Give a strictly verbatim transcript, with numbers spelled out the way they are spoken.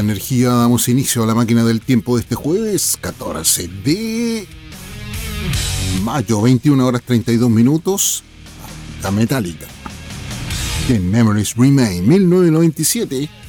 energía damos inicio a la máquina del tiempo de este jueves catorce de mayo, veintiuna horas treinta y dos minutos. La Metallica, en Memories Remain, mil novecientos noventa y siete.